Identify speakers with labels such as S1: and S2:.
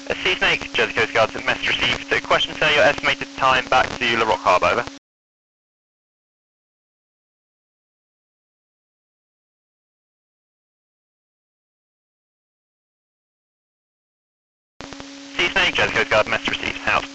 S1: Sea Snake, Jersey Coast Guard, message received. Question, sir, your estimated time back to La Roque Harbour, over. Sea Snake, Jersey Coast Guard, message received, out.